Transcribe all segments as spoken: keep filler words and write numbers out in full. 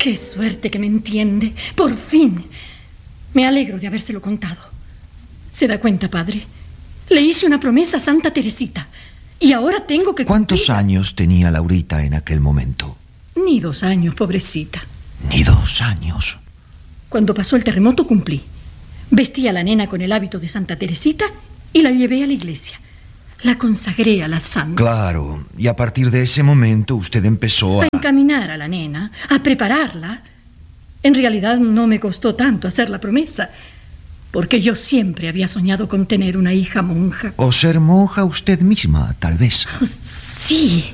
Qué suerte que me entiende. Por fin. Me alegro de habérselo contado. ¿Se da cuenta, padre? Le hice una promesa a Santa Teresita. Y ahora tengo que ¿Cuántos cumplirla. años tenía Laurita en aquel momento? Ni dos años, pobrecita. Ni dos años. Cuando pasó el terremoto cumplí. Vestí a la nena con el hábito de Santa Teresita y la llevé a la iglesia. La consagré a la santa. Claro, y a partir de ese momento usted empezó a... A encaminar a la nena, a prepararla. En realidad no me costó tanto hacer la promesa, porque yo siempre había soñado con tener una hija monja. O ser monja usted misma, tal vez. Oh, sí,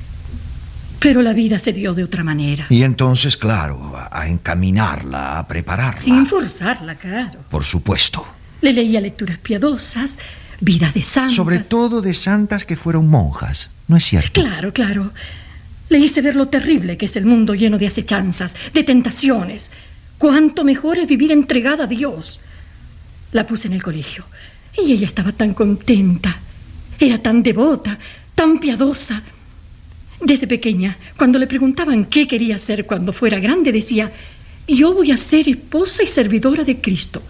pero la vida se dio de otra manera. Y entonces, claro, a, a encaminarla, a prepararla. Sin forzarla, claro. Por supuesto. Le leía lecturas piadosas, vida de santas. Sobre todo de santas que fueron monjas, ¿no es cierto? Claro, claro. Le hice ver lo terrible que es el mundo lleno de acechanzas, de tentaciones. Cuánto mejor es vivir entregada a Dios. La puse en el colegio y ella estaba tan contenta. Era tan devota, tan piadosa. Desde pequeña, cuando le preguntaban qué quería ser cuando fuera grande, decía: yo voy a ser esposa y servidora de Cristo.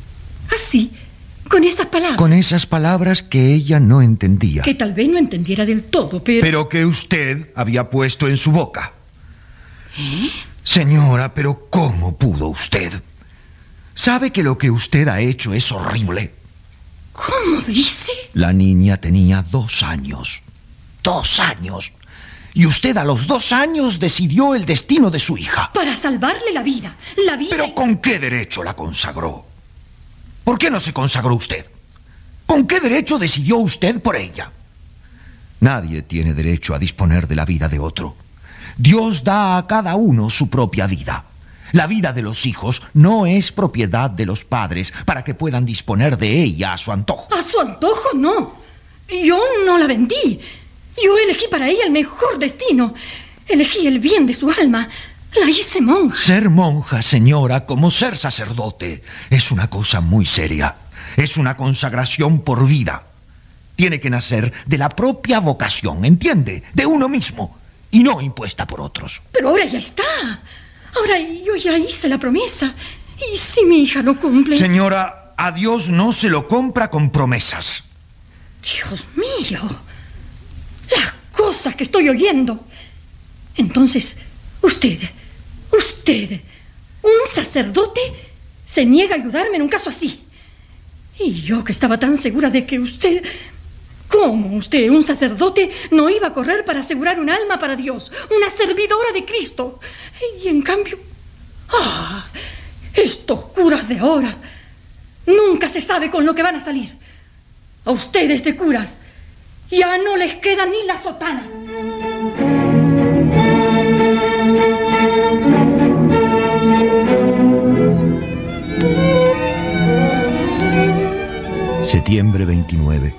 Así, con esas palabras. Con esas palabras que ella no entendía. Que tal vez no entendiera del todo, pero... Pero que usted había puesto en su boca. ¿Eh? Señora, pero ¿cómo pudo usted? ¿Sabe que lo que usted ha hecho es horrible? ¿Cómo dice? La niña tenía dos años. Dos años. Y usted a los dos años decidió el destino de su hija. Para salvarle la vida. La vida... ¿Pero con qué derecho la consagró? ¿Por qué no se consagró usted? ¿Con qué derecho decidió usted por ella? Nadie tiene derecho a disponer de la vida de otro. Dios da a cada uno su propia vida. La vida de los hijos no es propiedad de los padres para que puedan disponer de ella a su antojo. A su antojo, no. Yo no la vendí. Yo elegí para ella el mejor destino. Elegí el bien de su alma. La hice monja. Ser monja, señora, como ser sacerdote, es una cosa muy seria. Es una consagración por vida. Tiene que nacer de la propia vocación, ¿entiende? De uno mismo, y no impuesta por otros. Pero ahora ya está. Ahora yo ya hice la promesa. ¿Y si mi hija no cumple? Señora, a Dios no se lo compra con promesas. Dios mío. Las cosas que estoy oyendo. Entonces, usted... Usted, un sacerdote, se niega a ayudarme en un caso así. Y yo que estaba tan segura de que usted... ¿Cómo usted, un sacerdote, no iba a correr para asegurar un alma para Dios? Una servidora de Cristo. Y en cambio... ¡Ah! Estos curas de ahora. Nunca se sabe con lo que van a salir. A ustedes de curas ya no les queda ni la sotana. Septiembre veintinueve.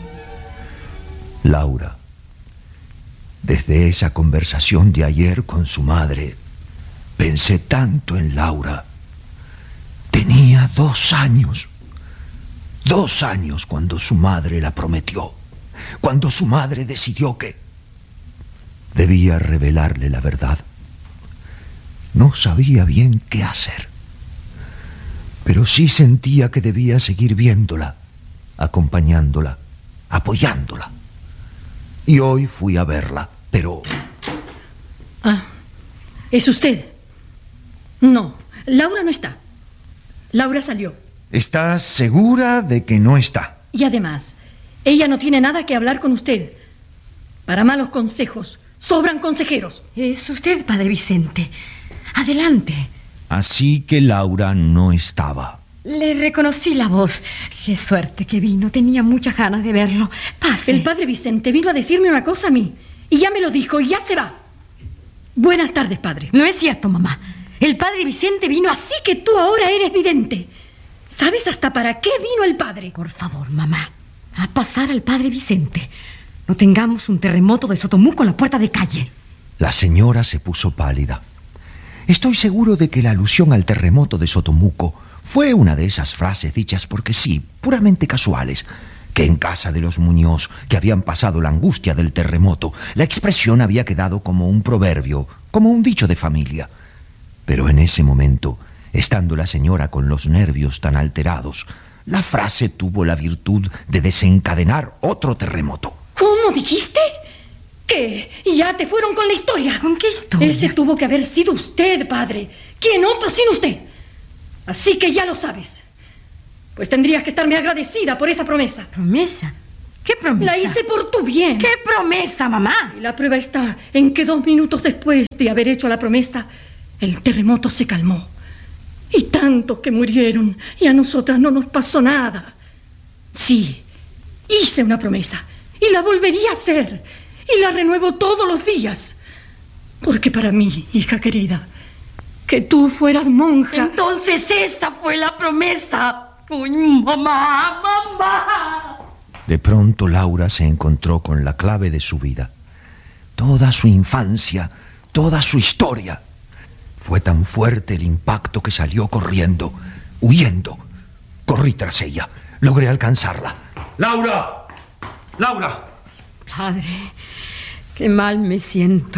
Laura. Desde esa conversación de ayer con su madre, pensé tanto en Laura. Tenía dos años. Dos años cuando su madre la prometió. Cuando su madre decidió que debía revelarle la verdad. No sabía bien qué hacer. Pero sí sentía que debía seguir viéndola, acompañándola, apoyándola. Y hoy fui a verla, pero... Ah, ¿es usted? No, Laura no está. Laura salió. ¿Estás segura de que no está? Y además, ella no tiene nada que hablar con usted. Para malos consejos, sobran consejeros. Es usted, padre Vicente. Adelante. Así que Laura no estaba. Le reconocí la voz. Qué suerte que vino. Tenía muchas ganas de verlo. Pase. El padre Vicente vino a decirme una cosa a mí. Y ya me lo dijo y ya se va. Buenas tardes, padre. No es cierto, mamá. El padre Vicente vino así. Así que tú ahora eres vidente. ¿Sabes hasta para qué vino el padre? Por favor, mamá. A pasar al padre Vicente. No tengamos un terremoto de Sotomuco en la puerta de calle. La señora se puso pálida. Estoy seguro de que la alusión al terremoto de Sotomuco fue una de esas frases dichas porque sí, puramente casuales, que en casa de los Muñoz, que habían pasado la angustia del terremoto, la expresión había quedado como un proverbio, como un dicho de familia. Pero en ese momento, estando la señora con los nervios tan alterados, la frase tuvo la virtud de desencadenar otro terremoto. ¿Cómo dijiste? ¿Qué? ¿Ya te fueron con la historia? ¿Con qué historia? Ese tuvo que haber sido usted, padre. ¿Quién otro sin usted? Así que ya lo sabes. Pues tendrías que estarme agradecida por esa promesa. ¿Promesa? ¿Qué promesa? La hice por tu bien. ¿Qué promesa, mamá? Y la prueba está en que dos minutos después de haber hecho la promesa, el terremoto se calmó. Y tantos que murieron, y a nosotras no nos pasó nada. Sí, hice una promesa, y la volvería a hacer, y la renuevo todos los días. Porque para mí, hija querida, que tú fueras monja... Entonces esa fue la promesa. ¡Uy, mamá, mamá! De pronto Laura se encontró con la clave de su vida. Toda su infancia, toda su historia. Fue tan fuerte el impacto que salió corriendo, huyendo. Corrí tras ella. Logré alcanzarla. ¡Laura! ¡Laura! Padre, qué mal me siento.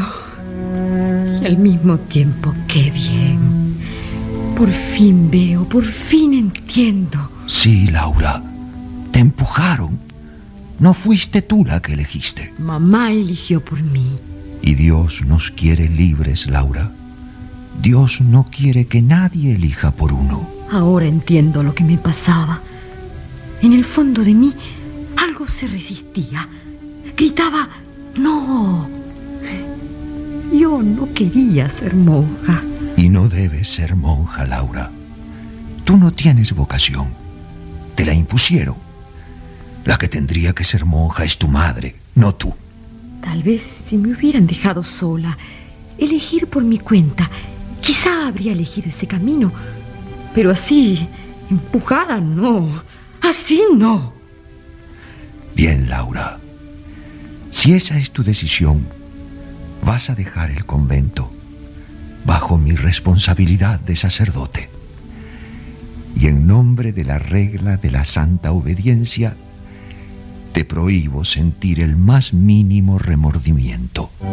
Y al mismo tiempo, qué bien. Por fin veo, por fin entiendo. Sí, Laura. Te empujaron. No fuiste tú la que elegiste. Mamá eligió por mí. Y Dios nos quiere libres, Laura. Dios no quiere que nadie elija por uno. Ahora entiendo lo que me pasaba. En el fondo de mí, algo se resistía. Gritaba, no. Yo no quería ser monja. Y no debes ser monja, Laura. Tú no tienes vocación. Te la impusieron. La que tendría que ser monja es tu madre, no tú. Tal vez si me hubieran dejado sola, elegir por mi cuenta, quizá habría elegido ese camino. Pero así, empujada, no. Así no. Bien, Laura. Si esa es tu decisión, vas a dejar el convento bajo mi responsabilidad de sacerdote. Y en nombre de la regla de la santa obediencia, te prohíbo sentir el más mínimo remordimiento.